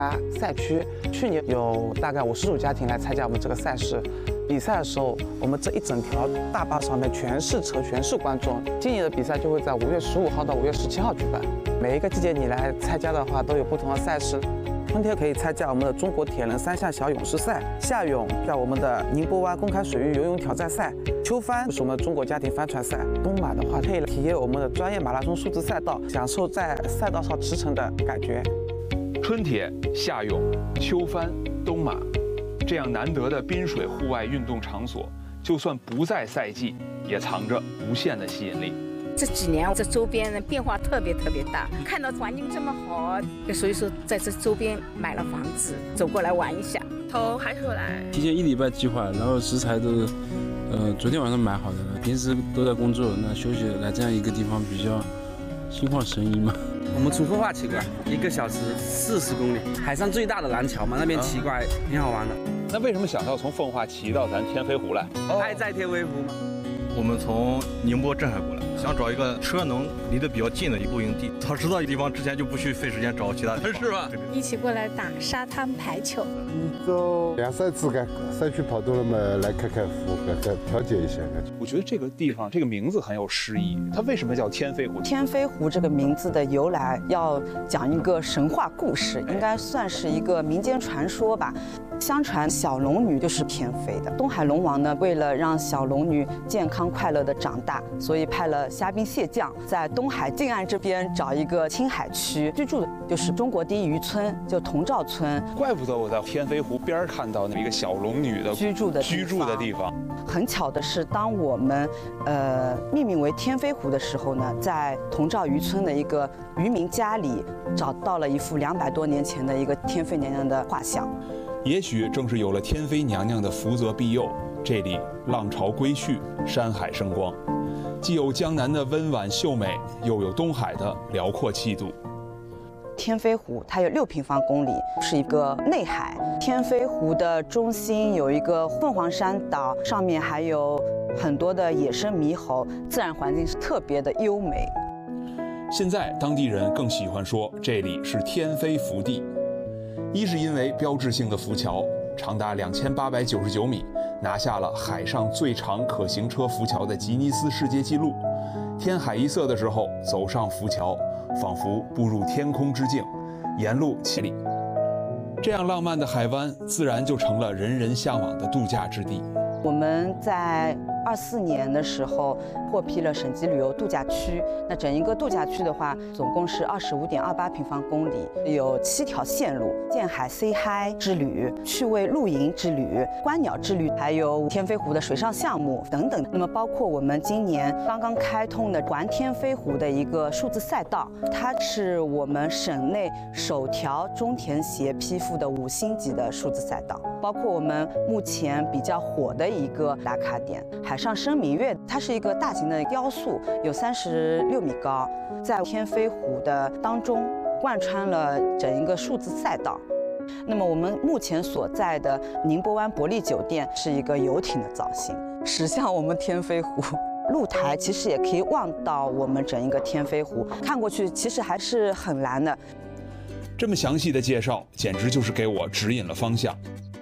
赛区。去年有大概50组家庭来参加我们这个赛事。比赛的时候，我们这一整条大巴上面全是车，全是观众。今年的比赛就会在5月15号到5月17号举办。每一个季节你来参加的话，都有不同的赛事。春天可以参加我们的中国铁人3项小勇士赛，夏泳在我们的宁波湾公开水域游泳挑战赛，秋帆是我们中国家庭帆船赛，冬马的话可以体验我们的专业马拉松数字赛道，享受在赛道上驰骋的感觉。 春铁、夏泳、秋帆、冬马，这样难得的滨水户外运动场所，就算不在赛季，也藏着无限的吸引力。 这几年这周边的变化特别大，看到环境这么好，所以说在这周边买了房子，走过来玩一下。 头还是来， 提前1礼拜计划，然后食材都昨天晚上买好的，平时都在工作，那休息来这样一个地方比较心旷神怡嘛。 我们从奉化骑过来，1个小时40公里，海上最大的蓝桥嘛，那边骑过来挺好玩的。 那为什么想到从奉化骑到咱天飞湖来？ 爱在天飞湖嘛。 我们从宁波镇海过来，想找一个车能离得比较近的一个露营地。早知道地方之前就不去费时间找其他人，是吧？ 一起过来打沙滩排球。 一周2、3次个赛区跑多了嘛，来开湖，调节一下。 我觉得这个地方这个名字很有诗意，它为什么叫天飞湖？ 天飞湖这个名字的由来要讲一个神话故事，应该算是一个民间传说吧。相传小龙女就是天飞的，东海龙王呢，为了让小龙女健康快乐的长大，所以派了虾兵蟹将在东海近岸这边找一个青海区居住的，就是中国第一渔村，就童兆村。 怪不得我在天飞湖边看到那一个小龙女的居住的地方。 很巧的是，当我们命名为天飞湖的时候呢，在童兆渔村的一个渔民家里找到了一幅200多年前的一个天妃娘娘的画像。 也许正是有了天妃娘娘的福泽庇佑，这里浪潮归去，山海生光，既有江南的温婉秀美，又有东海的辽阔气度。 天飞湖它有6平方公里，是一个内海。天飞湖的中心有一个凤凰山岛，上面还有很多的野生猕猴，自然环境是特别的优美。 现在当地人更喜欢说这里是天飞福地。一是因为标志性的浮桥长达2899米，拿下了海上最长可行车浮桥的吉尼斯世界纪录。天海一色的时候，走上浮桥，仿佛步入天空之境，沿路千里。这样浪漫的海湾，自然就成了人人向往的度假之地。 我们在24年的时候获批了省级旅游度假区。那整一个度假区的话，总共是25.28平方公里，有7条线路：建海 Say Hi 之旅、趣味露营之旅、观鸟之旅，还有天飞湖的水上项目等等。那么包括我们今年刚刚开通的环天飞湖的一个数字赛道，它是我们省内首条中田协批复的5星级的数字赛道。包括我们目前比较火的一个打卡点海上生明月，它是一个大型的雕塑，有36米高，在天飞湖的当中贯穿了整一个数字赛道。那么我们目前所在的宁波湾伯利酒店是一个游艇的造型，驶向我们天飞湖。露台其实也可以望到我们整一个天飞湖，看过去其实还是很蓝的。 这么详细的介绍，简直就是给我指引了方向。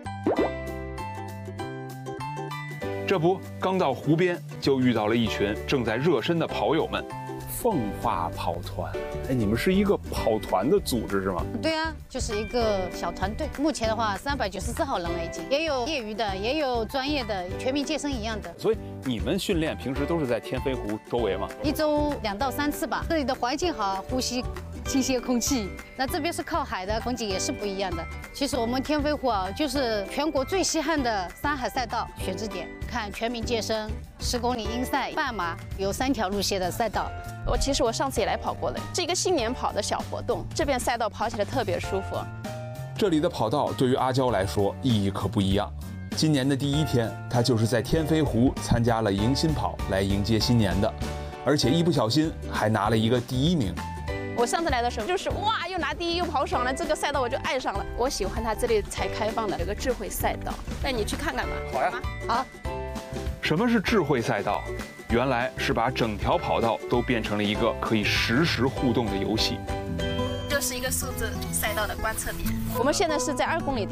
这不，刚到湖边就遇到了一群正在热身的跑友们。奉化跑团，哎，你们是一个跑团的组织是吗？ 对啊，就是一个小团队。目前的话，394号人了已经，也有业余的，也有专业的，全民健身一样的。 所以你们训练平时都是在天飞湖周围吗 ？1周2到3次吧。这里的环境好，呼吸新鲜空气。那这边是靠海的，风景也是不一样的。其实我们天飞湖啊，就是全国最稀罕的山海赛道选址点。看全民健身，10公里英赛、半马，有3条路线的赛道。 其实我上次也来跑过了，是一个新年跑的小活动。这边赛道跑起来特别舒服。 这里的跑道对于阿娇来说意义可不一样。今年的第1天，她就是在天飞湖参加了迎新跑来迎接新年的，而且一不小心还拿了一个第1名。 我上次来的时候就是哇，又拿第1又跑爽了，这个赛道我就爱上了。我喜欢它这里才开放的有个智慧赛道，带你去看看吧。 好呀， 好。 什么是智慧赛道？原来是把整条跑道都变成了一个可以实时互动的游戏。 这就是一个数字赛道的观测点。我们现在是在2公里。